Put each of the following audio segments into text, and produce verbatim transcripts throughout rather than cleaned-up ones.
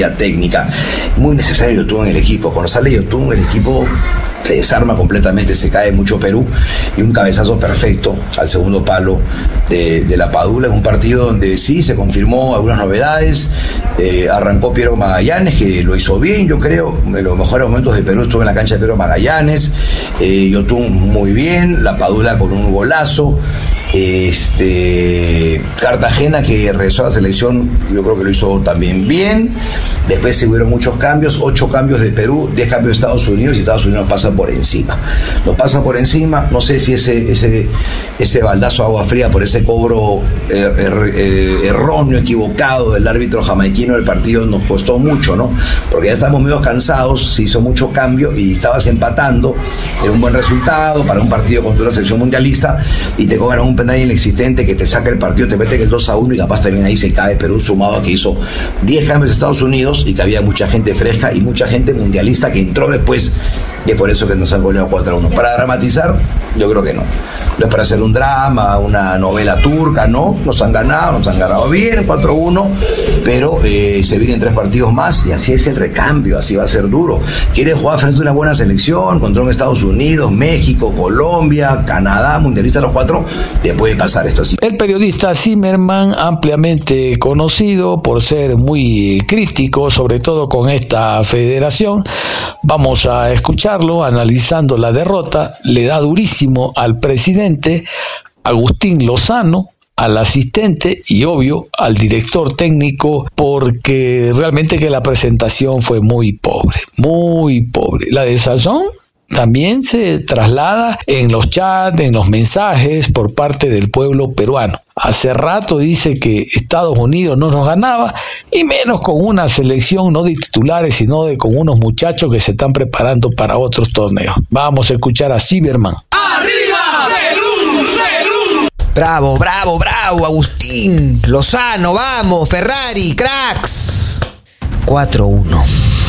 capacidad técnica. Muy necesario Yotun en el equipo. Cuando sale Yotun, el equipo se desarma completamente, se cae mucho Perú, y un cabezazo perfecto al segundo palo de, de la Padula, en un partido donde sí se confirmó algunas novedades. Eh, arrancó Piero Magallanes, que lo hizo bien, yo creo, en los mejores momentos de Perú estuvo en la cancha de Piero Magallanes. eh, Yotun muy bien, la Padula con un golazo. Este, Cartagena, que regresó a la selección, yo creo que lo hizo también bien. Después se hubieron muchos cambios, ocho cambios de Perú, diez cambios de Estados Unidos, y Estados Unidos pasa por encima. Nos pasa por encima, no sé si ese, ese, ese baldazo de agua fría por ese cobro er, er, er, erróneo, equivocado del árbitro jamaiquino del partido nos costó mucho, ¿no? Porque ya estamos medio cansados, se hizo mucho cambio y estabas empatando, era un buen resultado para un partido contra una selección mundialista, y te cobran un penal inexistente que te saca el partido, te mete que es dos a uno, y capaz también ahí se cae Perú, sumado a que hizo diez cambios de Estados Unidos y que había mucha gente fresca y mucha gente mundialista que entró después, y es por eso que nos han goleado cuatro a uno. Para dramatizar, yo creo que no. No es para hacer un drama, una novela turca, no. Nos han ganado, nos han ganado bien, cuatro a uno, pero eh, se vienen tres partidos más, y así es el recambio, así va a ser duro. Quiere jugar frente a una buena selección, contra un Estados Unidos, México, Colombia, Canadá, mundialista los cuatro, le puede pasar esto así. El periodista Zimmerman, ampliamente conocido por ser muy crítico, sobre todo con esta federación, vamos a escucharlo analizando la derrota. Le da durísimo al presidente Agustín Lozano, al asistente y obvio al director técnico, porque realmente que la presentación fue muy pobre, muy pobre. La de Sazón también se traslada en los chats, en los mensajes por parte del pueblo peruano. Hace rato dice que Estados Unidos no nos ganaba, y menos con una selección no de titulares, sino de con unos muchachos que se están preparando para otros torneos. Vamos a escuchar a Zimmerman. ¡Arriba, Perú, Perú! Bravo, bravo, bravo, Agustín Lozano, vamos, Ferrari, cracks. cuatro a uno.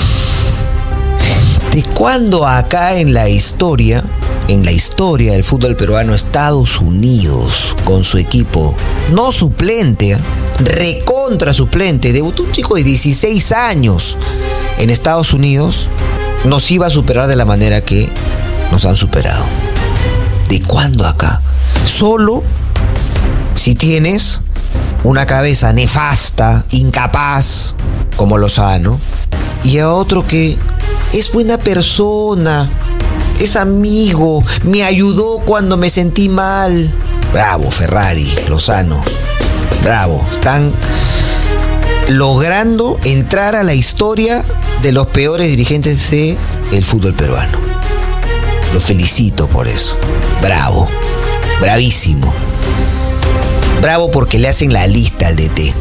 ¿De cuándo acá en la historia, en la historia del fútbol peruano, Estados Unidos con su equipo no suplente, recontra suplente, debutó un chico de dieciséis años en Estados Unidos, nos iba a superar de la manera que nos han superado? ¿De cuándo acá? Solo si tienes una cabeza nefasta, incapaz, como Lozano, y a otro que es buena persona, es amigo, me ayudó cuando me sentí mal. Bravo, Ferrari, Lozano, bravo. Están logrando entrar a la historia de los peores dirigentes del fútbol peruano. Los felicito por eso. Bravo, bravísimo. Bravo porque le hacen la lista al D T.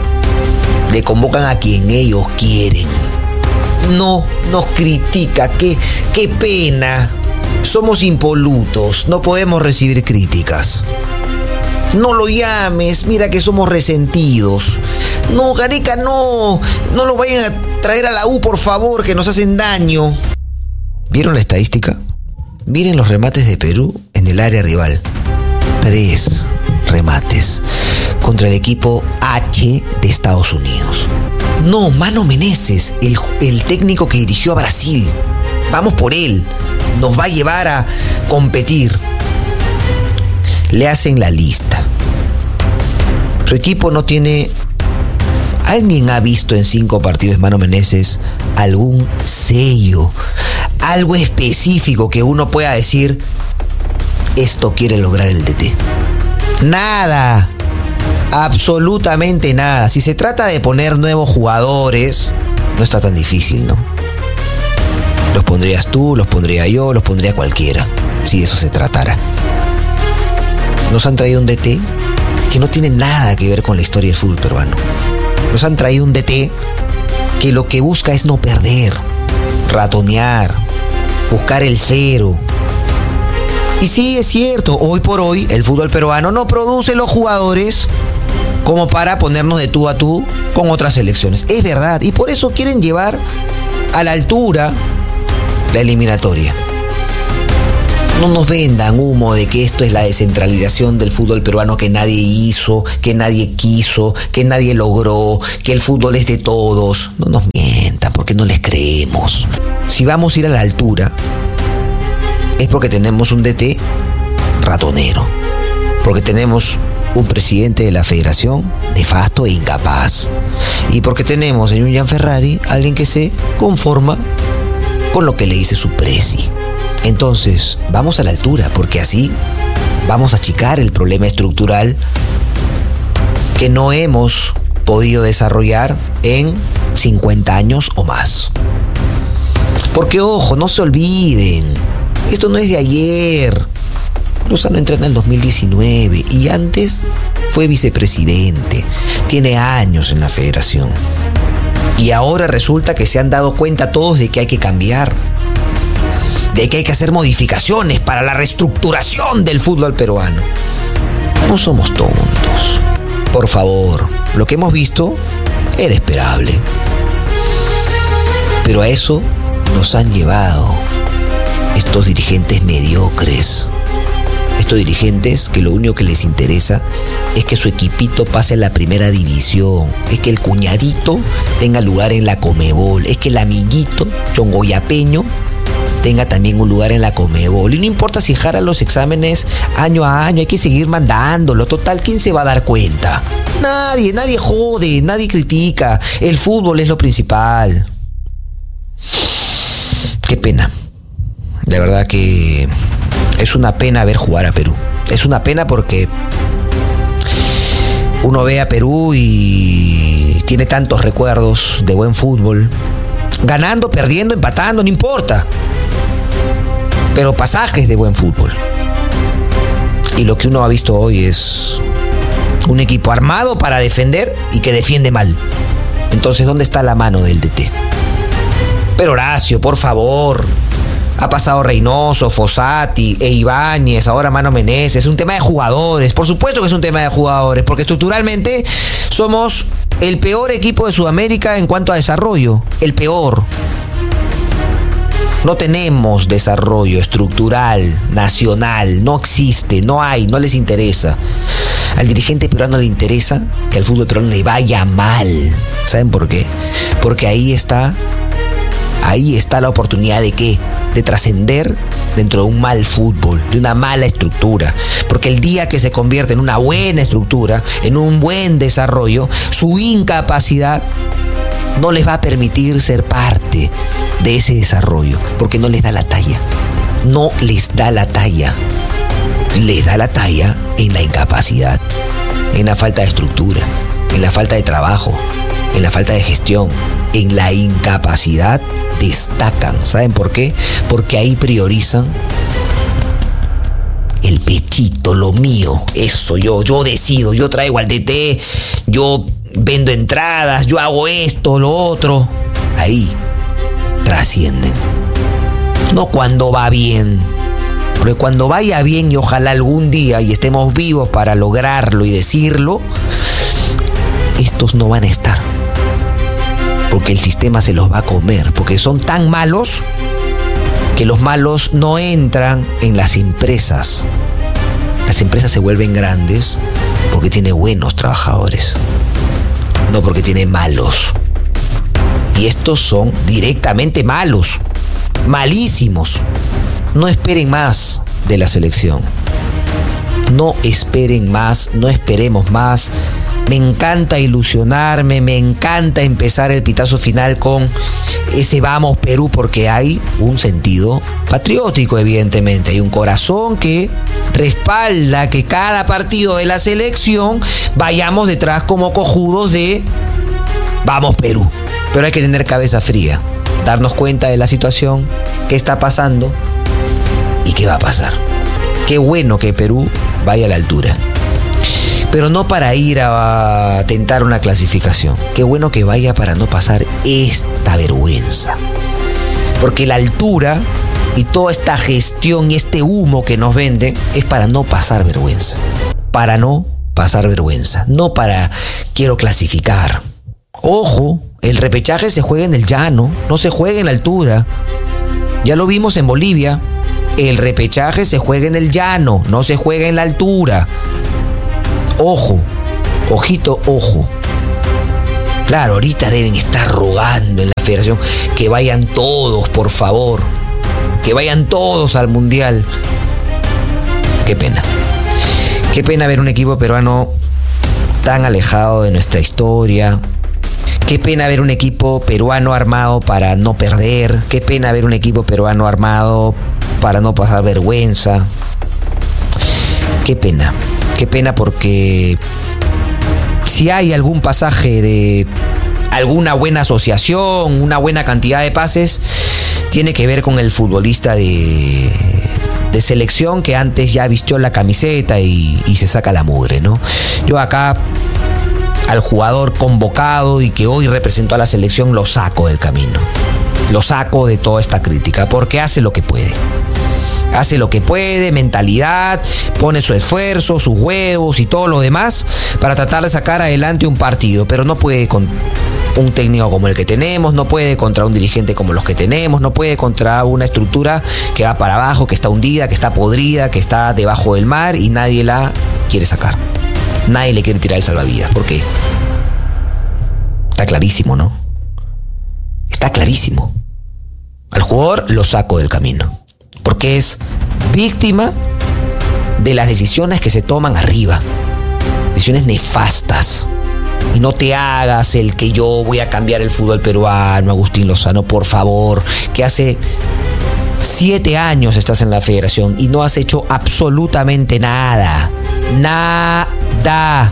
Le convocan a quien ellos quieren. No nos critica, qué, qué pena. Somos impolutos, no podemos recibir críticas. No lo llames, mira que somos resentidos. No, Gareca, no, no lo vayan a traer a la U, por favor, que nos hacen daño. ¿Vieron la estadística? Miren los remates de Perú en el área rival. Tres remates contra el equipo H de Estados Unidos. No, Mano Menezes, el, el técnico que dirigió a Brasil. Vamos por él. Nos va a llevar a competir. Le hacen la lista. Su equipo no tiene... ¿Alguien ha visto en cinco partidos de Mano Menezes algún sello, algo específico que uno pueda decir, esto quiere lograr el D T? Nada. Absolutamente nada. Si se trata de poner nuevos jugadores, no está tan difícil, ¿no? Los pondrías tú, los pondría yo, los pondría cualquiera, si de eso se tratara. Nos han traído un D T que no tiene nada que ver con la historia del fútbol peruano. Nos han traído un D T que lo que busca es no perder, ratonear, buscar el cero. Y sí, es cierto, hoy por hoy el fútbol peruano no produce los jugadores como para ponernos de tú a tú con otras selecciones. Es verdad, y por eso quieren llevar a la altura la eliminatoria. No nos vendan humo de que esto es la descentralización del fútbol peruano que nadie hizo, que nadie quiso, que nadie logró, que el fútbol es de todos. No nos mientan porque no les creemos. Si vamos a ir a la altura, es porque tenemos un D T ratonero, porque tenemos un presidente de la federación nefasto e incapaz, y porque tenemos en un Gianferrari alguien que se conforma con lo que le dice su presi. Entonces, vamos a la altura, porque así vamos a achicar el problema estructural que no hemos podido desarrollar en cincuenta años o más. Porque, ojo, no se olviden, esto no es de ayer. Lozano entró en el dos mil diecinueve y antes fue vicepresidente. Tiene años en la federación. Y ahora resulta que se han dado cuenta todos de que hay que cambiar, de que hay que hacer modificaciones para la reestructuración del fútbol peruano. No somos tontos. Por favor, lo que hemos visto era esperable. Pero a eso nos han llevado estos dirigentes mediocres. Estos dirigentes que lo único que les interesa es que su equipito pase a la primera división, es que el cuñadito tenga lugar en la Conmebol, es que el amiguito chongoyapeño tenga también un lugar en la Conmebol. Y no importa si jara los exámenes año a año, hay que seguir mandándolo. Total, ¿quién se va a dar cuenta? Nadie, nadie jode, nadie critica. El fútbol es lo principal. Qué pena. De verdad que es una pena ver jugar a Perú. Es una pena porque uno ve a Perú y tiene tantos recuerdos de buen fútbol. Ganando, perdiendo, empatando, no importa. Pero pasajes de buen fútbol. Y lo que uno ha visto hoy es un equipo armado para defender y que defiende mal. Entonces, ¿dónde está la mano del D T? Pero Horacio, por favor. Ha pasado Reynoso, Fossati, e Ibáñez, ahora Mano Menezes. Es un tema de jugadores. Por supuesto que es un tema de jugadores, porque estructuralmente somos el peor equipo de Sudamérica en cuanto a desarrollo. El peor. No tenemos desarrollo estructural, nacional. No existe, no hay, no les interesa. Al dirigente peruano le interesa que al fútbol peruano le vaya mal. ¿Saben por qué? Porque ahí está, ahí está la oportunidad de ¿qué? De trascender dentro de un mal fútbol, de una mala estructura. Porque el día que se convierte en una buena estructura, en un buen desarrollo, su incapacidad no les va a permitir ser parte de ese desarrollo, porque no les da la talla. No les da la talla. Les da la talla en la incapacidad, en la falta de estructura, en la falta de trabajo, en la falta de gestión, en la incapacidad. Destacan. ¿Saben por qué? Porque ahí priorizan el pechito, lo mío. Eso, yo, yo decido, yo traigo al D T, yo vendo entradas, yo hago esto, lo otro. Ahí trascienden. No cuando va bien. Porque cuando vaya bien y ojalá algún día y estemos vivos para lograrlo y decirlo, estos no van a estar. Porque el sistema se los va a comer, porque son tan malos que los malos no entran en las empresas. Las empresas se vuelven grandes porque tienen buenos trabajadores, no porque tienen malos. Y estos son directamente malos, malísimos. No esperen más de la selección. No esperen más, no esperemos más. Me encanta ilusionarme, me encanta empezar el pitazo final con ese vamos Perú, porque hay un sentido patriótico, evidentemente. Hay un corazón que respalda que cada partido de la selección vayamos detrás como cojudos de vamos Perú. Pero hay que tener cabeza fría, darnos cuenta de la situación, qué está pasando y qué va a pasar. Qué bueno que Perú vaya a la altura, pero no para ir a tentar una clasificación. Qué bueno que vaya para no pasar esta vergüenza. Porque la altura y toda esta gestión y este humo que nos venden es para no pasar vergüenza. Para no pasar vergüenza. No para quiero clasificar. Ojo, el repechaje se juega en el llano, no se juega en la altura. Ya lo vimos en Bolivia. El repechaje se juega en el llano, no se juega en la altura. Ojo, ojito, ojo. Claro, ahorita deben estar rogando en la federación que vayan todos, por favor. Que vayan todos al Mundial. Qué pena. Qué pena ver un equipo peruano tan alejado de nuestra historia. Qué pena ver un equipo peruano armado para no perder. Qué pena ver un equipo peruano armado para no pasar vergüenza. Qué pena. Qué pena porque si hay algún pasaje de alguna buena asociación, una buena cantidad de pases, tiene que ver con el futbolista de, de selección que antes ya vistió la camiseta y, y se saca la mugre, ¿no? Yo acá al jugador convocado y que hoy representó a la selección lo saco del camino. Lo saco de toda esta crítica porque hace lo que puede. Hace lo que puede, mentalidad, pone su esfuerzo, sus huevos y todo lo demás para tratar de sacar adelante un partido, pero no puede con un técnico como el que tenemos, no puede contra un dirigente como los que tenemos, no puede contra una estructura que va para abajo, que está hundida, que está podrida, que está debajo del mar y nadie la quiere sacar. Nadie le quiere tirar el salvavidas. ¿Por qué? Está clarísimo, ¿no? Está clarísimo. Al jugador lo saco del camino. Porque es víctima de las decisiones que se toman arriba. Decisiones nefastas. Y no te hagas el que yo voy a cambiar el fútbol peruano, Agustín Lozano, por favor. Que hace siete años estás en la federación y no has hecho absolutamente nada. Nada.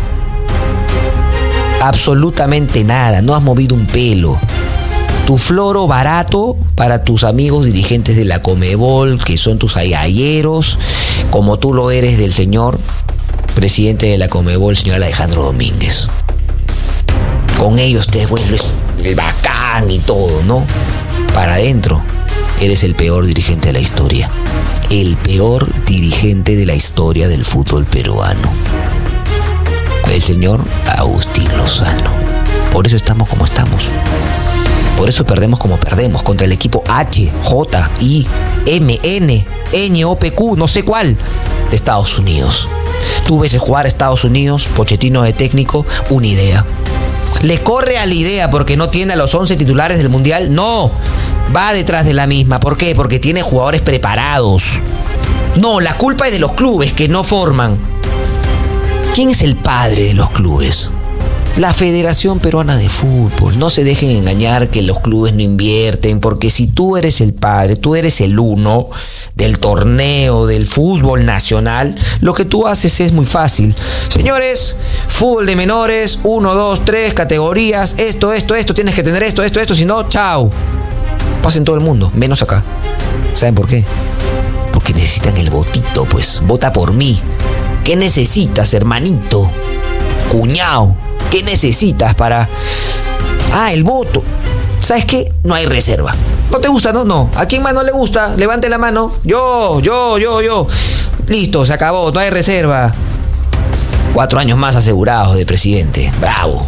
Absolutamente nada. No has movido un pelo. Tu floro barato para tus amigos dirigentes de la Conmebol, que son tus agalleros, como tú lo eres del señor presidente de la Conmebol, señor Alejandro Domínguez. Con ellos te vuelves el bacán y todo, ¿no? Para adentro, eres el peor dirigente de la historia. El peor dirigente de la historia del fútbol peruano. El señor Agustín Lozano. Por eso estamos como estamos. Por eso perdemos como perdemos contra el equipo H, J, I, M, N, Ñ, O, P, Q, no sé cuál, de Estados Unidos. Tú ves jugar a Estados Unidos, Pochettino de técnico, una idea. ¿Le corre a la idea porque no tiene a los once titulares del Mundial? No, va detrás de la misma. ¿Por qué? Porque tiene jugadores preparados. No, la culpa es de los clubes que no forman. ¿Quién es el padre de los clubes? La Federación Peruana de Fútbol. No se dejen engañar que los clubes no invierten, porque si tú eres el padre, tú eres el uno del torneo, del fútbol nacional, lo que tú haces es muy fácil. Señores, fútbol de menores, uno, dos, tres categorías, esto, esto, esto, tienes que tener esto, esto, esto, si no, chao. Pasa en todo el mundo, menos acá. ¿Saben por qué? Porque necesitan el votito, pues. Vota por mí. ¿Qué necesitas, hermanito? Cuñado. ¿Qué necesitas para...? Ah, el voto. ¿Sabes qué? No hay reserva. ¿No te gusta? No, no. ¿A quién más no le gusta? Levante la mano. Yo, yo, yo, yo. Listo, se acabó. No hay reserva. Cuatro años más asegurados de presidente. Bravo.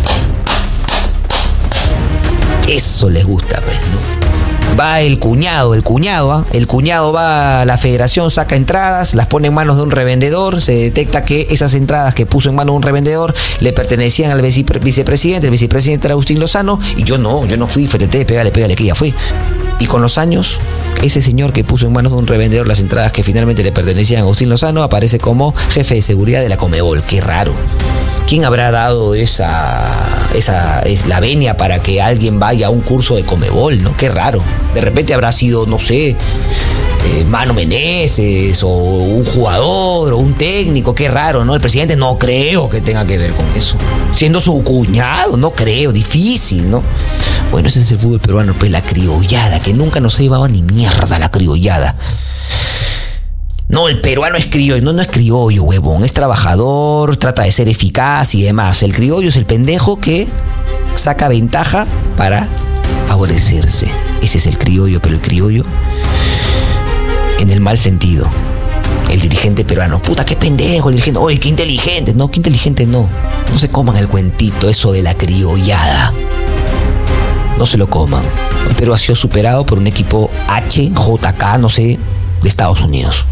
Eso les gusta, pues, ¿no? Va el cuñado, el cuñado, ¿eh? El cuñado va a la federación, saca entradas, las pone en manos de un revendedor, se detecta que esas entradas que puso en manos de un revendedor le pertenecían al vicepresidente, el vicepresidente era Agustín Lozano, y yo no, yo no fui, fetete, pégale, pégale, que ya fue. Y con los años, ese señor que puso en manos de un revendedor las entradas que finalmente le pertenecían a Agustín Lozano aparece como jefe de seguridad de la Conmebol. Qué raro. ¿Quién habrá dado esa, esa es la venia para que alguien vaya a un curso de Conmebol, ¿no? Qué raro. De repente habrá sido, no sé, eh, Mano Meneses o un jugador o un técnico. Qué raro, ¿no? El presidente no creo que tenga que ver con eso. Siendo su cuñado, no creo. Difícil, ¿no? Bueno, ese es el fútbol peruano, pues la criollada, que nunca nos ha llevado ni mierda la criollada. No, el peruano es criollo. No, no es criollo, huevón. Es trabajador, trata de ser eficaz y demás. El criollo es el pendejo que saca ventaja para favorecerse. Ese es el criollo, pero el criollo en el mal sentido. El dirigente peruano. Puta, qué pendejo el dirigente. Oye, qué inteligente. No, qué inteligente no. No se coman el cuentito, eso de la criollada. No se lo coman. El Perú ha sido superado por un equipo H, J K, no sé, de Estados Unidos.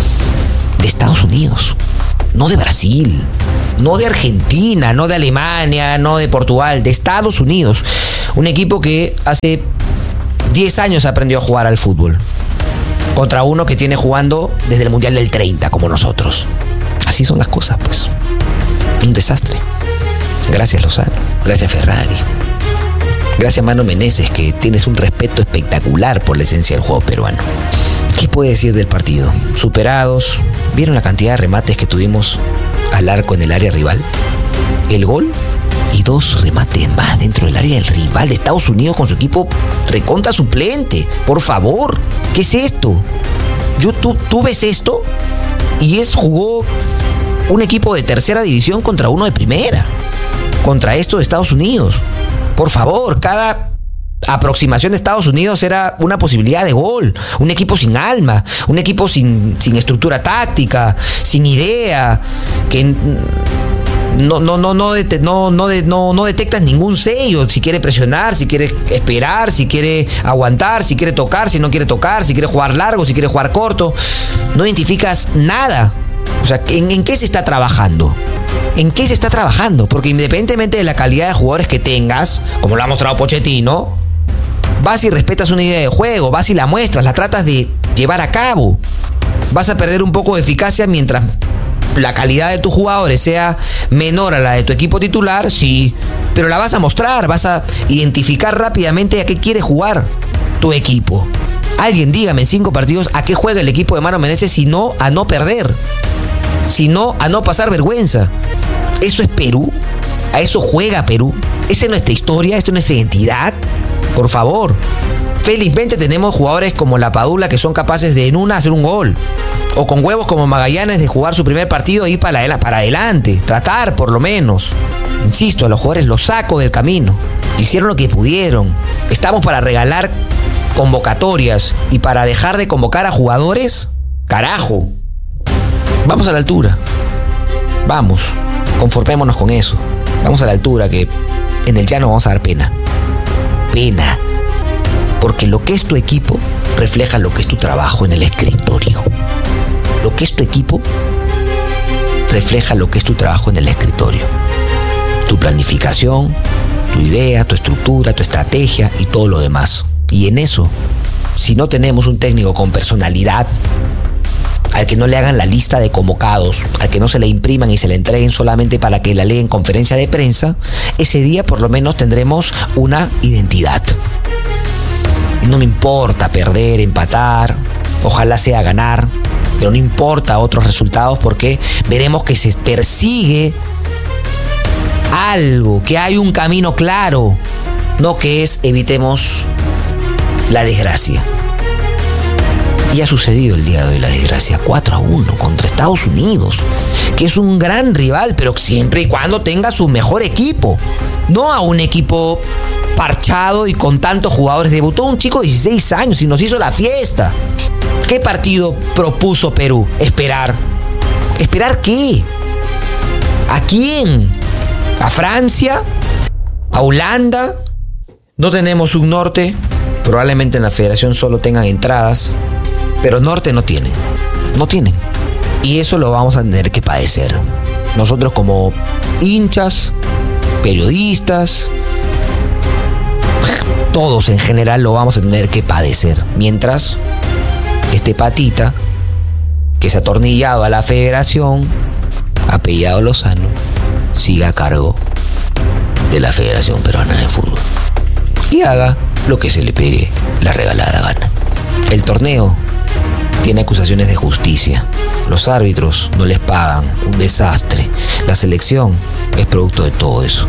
De Estados Unidos, no de Brasil, no de Argentina, no de Alemania, no de Portugal, de Estados Unidos. Un equipo que hace diez años aprendió a jugar al fútbol, contra uno que tiene jugando desde el Mundial del treinta, como nosotros. Así son las cosas, pues. Un desastre. Gracias, Lozano. Gracias, Ferrari. Gracias, Mano Menezes, que tienes un respeto espectacular por la esencia del juego peruano. ¿Qué puede decir del partido? Superados. ¿Vieron la cantidad de remates que tuvimos al arco en el área rival? El gol y dos remates más dentro del área del rival de Estados Unidos con su equipo recontra suplente. Por favor, ¿qué es esto? Yo, tú, tú ves esto y es jugó un equipo de tercera división contra uno de primera. Contra esto de Estados Unidos. Por favor, cada aproximación de Estados Unidos era una posibilidad de gol. Un equipo sin alma, un equipo sin, sin estructura táctica, sin idea, que no, no, no, no, no, no, no, no detectas ningún sello. Si quiere presionar, si quiere esperar, si quiere aguantar, si quiere tocar, si no quiere tocar, si quiere jugar largo, si quiere jugar corto. No identificas nada. O sea, ¿en, en qué se está trabajando? ¿En qué se está trabajando? Porque independientemente de la calidad de jugadores que tengas, como lo ha mostrado Pochettino, vas y respetas una idea de juego, vas y la muestras, la tratas de llevar a cabo. Vas a perder un poco de eficacia mientras la calidad de tus jugadores sea menor a la de tu equipo titular, sí, pero la vas a mostrar, vas a identificar rápidamente a qué quiere jugar tu equipo. Alguien dígame en cinco partidos a qué juega el equipo de Mano Menezes, si no a no perder, si no a no pasar vergüenza. ¿Eso es Perú? ¿A eso juega Perú? ¿Esa es nuestra historia? ¿Esta es nuestra identidad? Por favor. Felizmente tenemos jugadores como La Padula que son capaces de en una hacer un gol. O con huevos como Magallanes de jugar su primer partido y ir para, para adelante. Tratar por lo menos. Insisto, a los jugadores los saco del camino. Hicieron lo que pudieron. Estamos para regalar convocatorias y para dejar de convocar a jugadores. Carajo. Vamos a la altura. Vamos. Conformémonos con eso. Vamos a la altura, que en el llano vamos a dar pena. Pena. Porque lo que es tu equipo refleja lo que es tu trabajo en el escritorio. Lo que es tu equipo refleja lo que es tu trabajo en el escritorio. Tu planificación, tu idea, tu estructura, tu estrategia y todo lo demás. Y en eso, si no tenemos un técnico con personalidad, al que no le hagan la lista de convocados, al que no se le impriman y se le entreguen solamente para que la lea en conferencia de prensa, ese día por lo menos tendremos una identidad. Y no me importa perder, empatar, ojalá sea ganar, pero no importa otros resultados, porque veremos que se persigue algo, que hay un camino claro, no que es evitemos la desgracia. Y ha sucedido el día de hoy la desgracia. cuatro a uno contra Estados Unidos, que es un gran rival, pero siempre y cuando tenga su mejor equipo. No a un equipo parchado y con tantos jugadores. Debutó un chico de dieciséis años y nos hizo la fiesta. ¿Qué partido propuso Perú? Esperar. ¿Esperar qué? ¿A quién? ¿A Francia? ¿A Holanda? No tenemos un norte. Probablemente en la federación solo tengan entradas, pero norte no tienen. No tienen. Y eso lo vamos a tener que padecer. Nosotros como hinchas, periodistas, todos en general lo vamos a tener que padecer. Mientras este patita que se ha atornillado a la federación, apellidado Lozano, siga a cargo de la Federación Peruana de Fútbol y haga lo que se le pegue la regalada gana. El torneo tiene acusaciones de justicia. Los árbitros no les pagan, un desastre. La selección es producto de todo eso.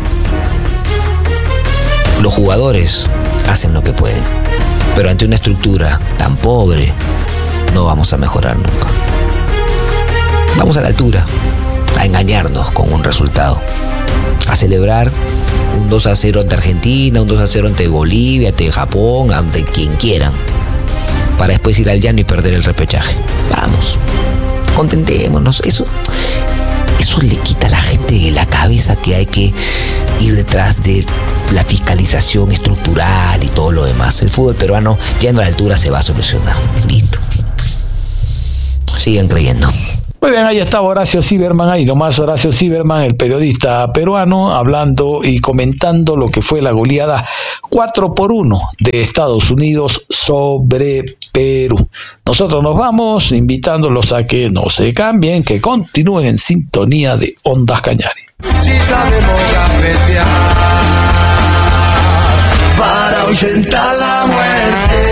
Los jugadores hacen lo que pueden, pero ante una estructura tan pobre no vamos a mejorar nunca. Vamos a la altura, a engañarnos con un resultado, a celebrar un dos a cero ante Argentina, un dos a cero ante Bolivia, ante Japón, ante quien quieran, para después ir al llano y perder el repechaje. Vamos, contentémonos. Eso, eso le quita a la gente de la cabeza que hay que ir detrás de la fiscalización estructural y todo lo demás. El fútbol peruano, yendo a la altura, se va a solucionar. Listo. sigan creyendo. Muy bien, ahí estaba Horacio Zimmerman, ahí nomás Horacio Zimmerman, el periodista peruano, hablando y comentando lo que fue la goleada cuatro por uno de Estados Unidos sobre Perú. Nosotros nos vamos invitándolos a que no se cambien, que continúen en sintonía de Ondas Cañaris. Si sabemos cafetear para ahuyentar la muerte.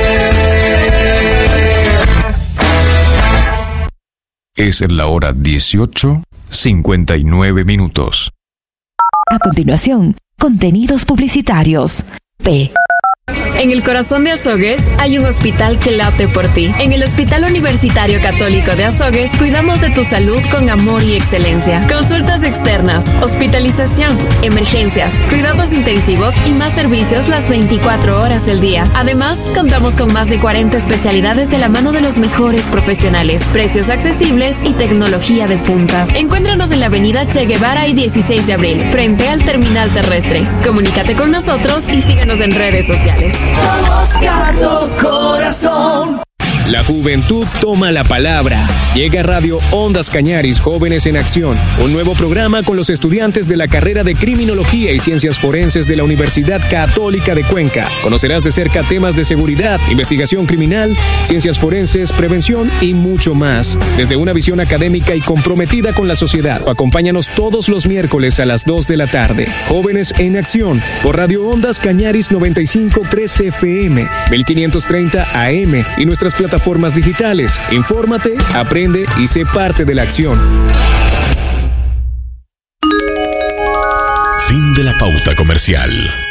Es la hora dieciocho, cincuenta y nueve minutos. A continuación, contenidos publicitarios. P. En el corazón de Azogues hay un hospital que late por ti. En el Hospital Universitario Católico de Azogues cuidamos de tu salud con amor y excelencia. Consultas externas, hospitalización, emergencias, cuidados intensivos y más servicios las veinticuatro horas del día. Además, contamos con más de cuarenta especialidades de la mano de los mejores profesionales, precios accesibles y tecnología de punta. Encuéntranos en la avenida Che Guevara y dieciséis de abril, frente al terminal terrestre. Comunícate con nosotros y síguenos en redes sociales. Somos Cardo Corazón. La juventud toma la palabra. Llega Radio Ondas Cañaris Jóvenes en Acción, un nuevo programa con los estudiantes de la carrera de Criminología y Ciencias Forenses de la Universidad Católica de Cuenca. Conocerás de cerca temas de seguridad, investigación criminal, ciencias forenses, prevención y mucho más. Desde una visión académica y comprometida con la sociedad. Acompáñanos todos los miércoles a las dos de la tarde. Jóvenes en Acción, por Radio Ondas Cañaris noventa y cinco punto tres F M, mil quinientos treinta A M y nuestras plataformas digitales. Infórmate, aprende y sé parte de la acción. Fin de la pauta comercial.